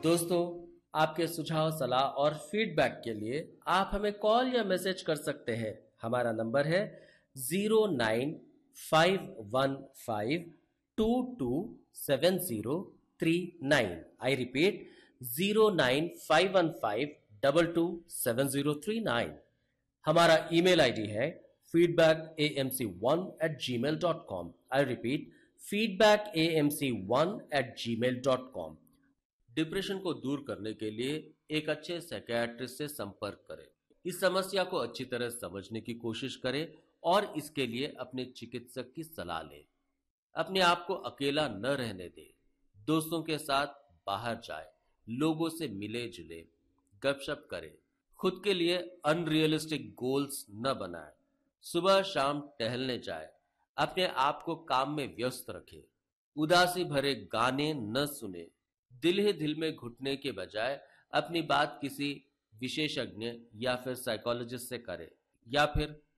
दोस्तों, आपके सुझाव, सलाह और फीडबैक के लिए आप हमें कॉल या मैसेज कर सकते हैं। हमारा नंबर है 09515227039। I repeat 09515227039। हमारा ईमेल आईडी है feedbackAMC1@gmail.com। I repeat feedbackAMC1@gmail.com। Depression को दूर करने के लिए एक अच्छे साइकियाट्रिस्ट से संपर्क करें। इस समस्या को अच्छी तरह समझने की कोशिश करें और इसके लिए अपने चिकित्सक की सलाह लें। अपने आप को अकेला न रहने दें। दोस्तों के साथ बाहर जाएं, लोगों से मिले जुले, गपशप करें। खुद के लिए अनरियलिस्टिक गोल्स न बनाएं। सुबह शाम टहलने जाएं। अपने आप को काम में व्यस्त रखें। उदासी भरे गाने न सुने। दिल ही दिल में घुटने के बजाय अपनी बात किसी विशेषज्ञ या फिर साइकोलॉजिस्ट से करें, या फिर